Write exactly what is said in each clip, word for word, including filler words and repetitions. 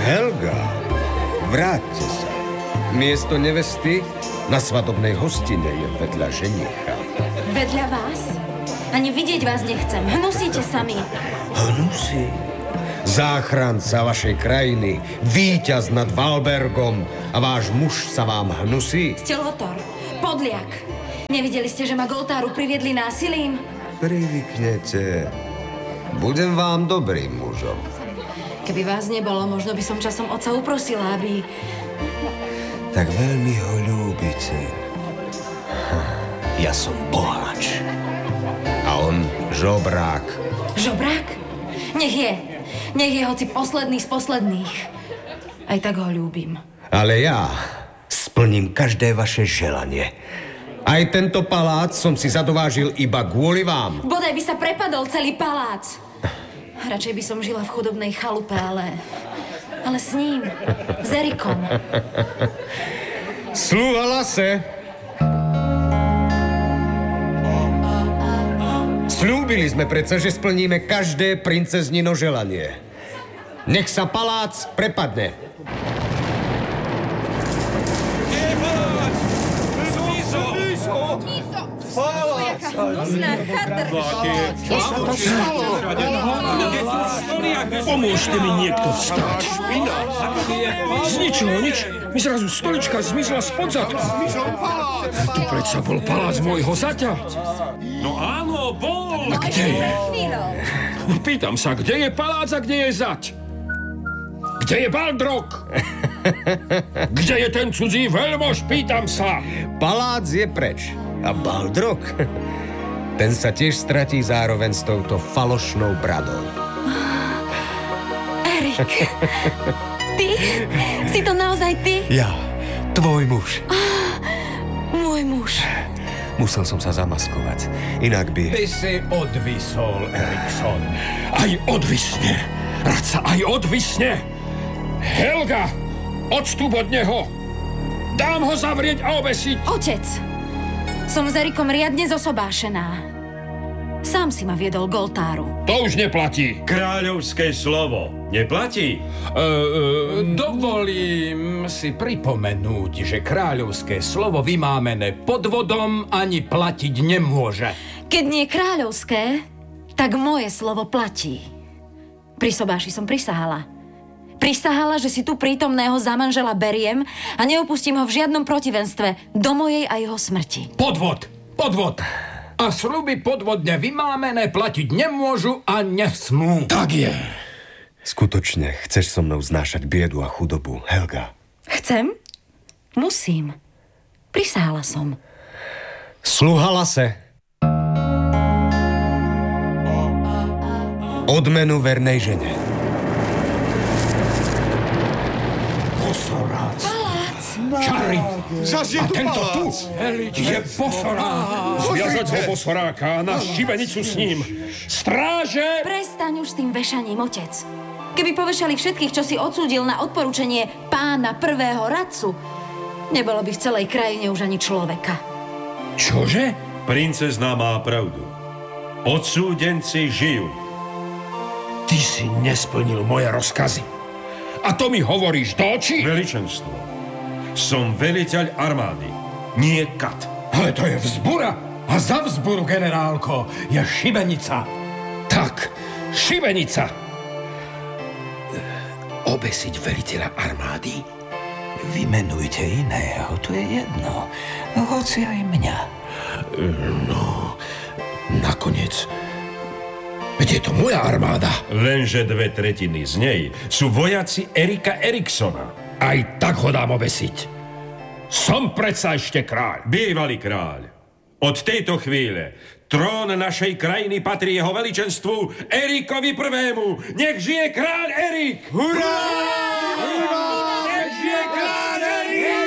Helga, vráťte sa. Miesto nevesty na svadobnej hostine je vedľa ženicha. Vedľa vás? Ani vidieť vás nechcem. Hnusíte sami. Hnusí? Záchranca vašej krajiny, víťaz nad Valbergom a váš muž sa vám hnusí? Ste Lotor, podliak. Nevideli ste, že ma Goltáru priviedli násilím? Privyknete. Budem vám dobrým mužom. Keby vás nebolo, možno by som časom otca uprosila, aby... Tak veľmi ho ľúbite. Ja som boháč. A on žobrák. Žobrák? Nech je. Nech je hoci posledný z posledných. Aj tak ho ľúbim. Ale ja splním každé vaše želanie. Aj tento palác som si zadovážil iba kvôli vám. Bodaj by sa prepadol celý palác. Radšej by som žila v chudobnej chalupe, ale... Ale s ním. S Erikom. Sluha Lase. Sľúbili sme predsa, že splníme každé princeznino želanie. Nech sa palác prepadne. Kde je palác? Zmizo! Zmizo! Palác! Hnusná chata. Pomôžte mi niekto vstať. Z ničoho nič. Mi zrazu stolička zmizla spod zadku. Tu predsa bol palác môjho zaťa. No áno, bol! A kde je? Pýtam sa, kde je palác a kde je zať? Kde je Baldrok? Kde je ten cudzí veľmož? Pýtam sa. Palác je preč. A Baldrok? Ten sa tiež stratí zároveň s touto falošnou bradou. Erik, ty? Si to naozaj ty? Ja, tvoj muž. Môj muž. Musel som sa zamaskovať, inak by... Ty si odvisol, Erikson. Aj odvisne. Radca, aj odvisne. Helga, odstup od neho. Dám ho zavrieť a obesiť. Otec, som s Erikom riadne zosobášená. Sám si ma viedol Goltáru. To už neplatí. Kráľovské slovo neplatí? E, e, dovolím si pripomenúť, že kráľovské slovo vymámené podvodom ani platiť nemôže. Keď nie kráľovské, tak moje slovo platí. Pri sobáši som prisahala. Prisahala, že si tu prítomného za manžela beriem a neopustím ho v žiadnom protivenstve do mojej a jeho smrti. Podvod! Podvod! A sľuby podvodne vymámené platiť nemôžu a nesmú. Tak je. Skutočne chceš so mnou znášať biedu a chudobu, Helga? Chcem? Musím. Prisahala som. Sluha Lase. Odmenu vernej žene. Posorác. Palác! Čary. Zas je A tu tento tu palác. je posorák. Zviazať ho posoráka a na šibenicu s ním. Stráže! Prestaň už s tým vešaním, otec. Keby povešali všetkých, čo si odsúdil na odporúčanie pána prvého radcu, nebolo by v celej krajine už ani človeka. Čože? Princezná má pravdu. Odsúdenci žijú. Ty si nesplnil moje rozkazy. A to mi hovoríš do očí? Veličenstvo. Som veliteľ armády, nie kat. Ale to je vzbura. A za vzburu, generálko, je šibenica. Tak, šibenica. Obesiť veliteľa armády? Vymenujte iného, to je jedno. Hoci aj mňa. No, nakoniec... Veď je to moja armáda. Lenže dve tretiny z nej sú vojaci Erika Eriksona. Aj tak ho dám obesiť. Som predsa ešte kráľ. Bývalý kráľ. Od tejto chvíle trón našej krajiny patrí jeho veličenstvu Erikovi prvému. Nech žije kráľ Erik! Hurá! Hurá! Nech žije kráľ Erik!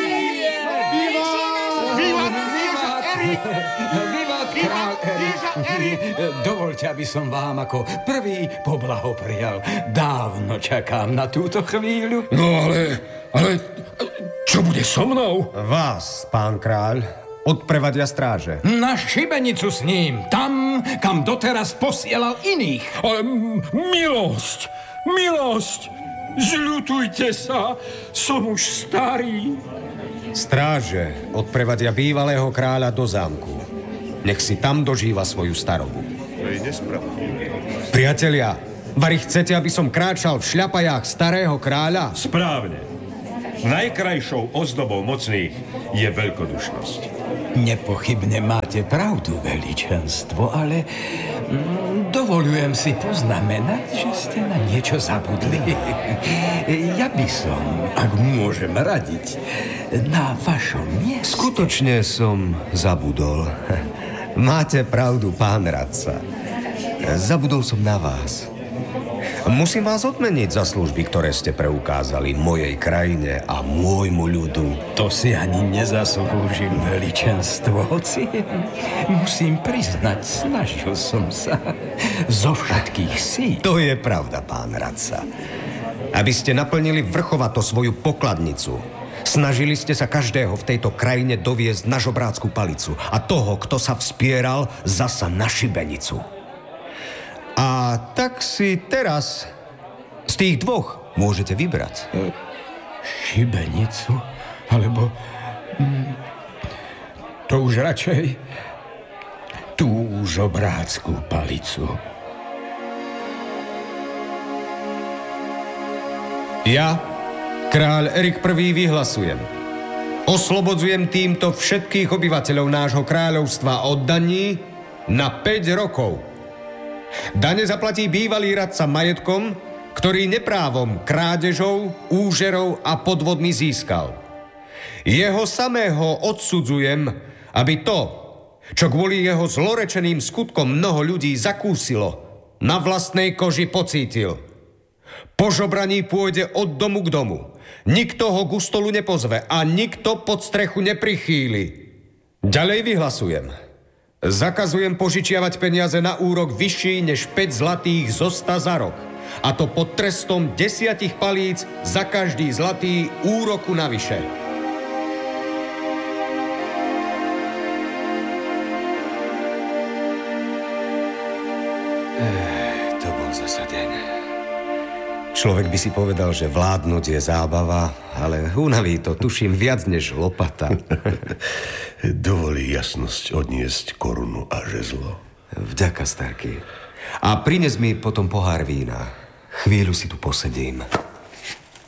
Vivat král Erik. Dovoľte, aby som vám ako prvý poblahoprial. Dávno čakám na túto chvíľu. No ale, ale čo bude so mnou? Vás, pán kráľ, odprevadia stráže. Na šibenicu s ním, tam, kam doteraz posielal iných. Ale milosť, milosť. Zľutujte sa, som už starý. Stráže odprevadia bývalého kráľa do zámku. Nech si tam dožíva svoju starobu. Priatelia, vari chcete, aby som kráčal v šľapajách starého kráľa? Správne. Najkrajšou ozdobou mocných je veľkodušnosť. Nepochybne máte pravdu, veličenstvo, ale mm, dovolujem si poznamenať, že ste na niečo zabudli. Ja by som, ak môžem radiť, na vašom mieste... Skutočne som zabudol. Máte pravdu, pán radca. Zabudol som na vás. Musím vás odmeniť za služby, ktoré ste preukázali mojej krajine a môjmu ľudu. To si ani nezaslúžim, veličenstvo, hoci musím priznať, snažil som sa zo všetkých síl. To je pravda, pán radca. Aby ste naplnili vrchovato svoju pokladnicu, snažili ste sa každého v tejto krajine doviesť na žobrácku palicu a toho, kto sa vspieral, zasa na šibenicu. A tak si teraz z tých dvoch môžete vybrať. Šibenicu? Alebo... Mm, to už radšej tú žobrácku palicu. Ja, kráľ Erik prvý, vyhlasujem. Oslobodzujem týmto všetkých obyvateľov nášho kráľovstva od daní na päť rokov. Dane zaplatí bývalý radca majetkom, ktorý neprávom krádežou, úžerou a podvodmi získal. Jeho samého odsudzujem, aby to, čo kvôli jeho zlorečeným skutkom mnoho ľudí zakúsilo, na vlastnej koži pocítil. Po žobraní pôjde od domu k domu. Nikto ho k stolu nepozve a nikto pod strechu neprichýli. Ďalej vyhlasujem. Zakazujem požičiavať peniaze na úrok vyšší než päť zlatých zosta za rok. A to pod trestom desiatich palíc za každý zlatý úroku navyše. Ech, to bol zasa deň. Človek by si povedal, že vládnuť je zábava, ale unaví to, tuším, viac než lopata. Dovolí jasnosť odniesť korunu a žezlo. Vďaka, starky. A prines mi potom pohár vína. Chvíľu si tu posedím.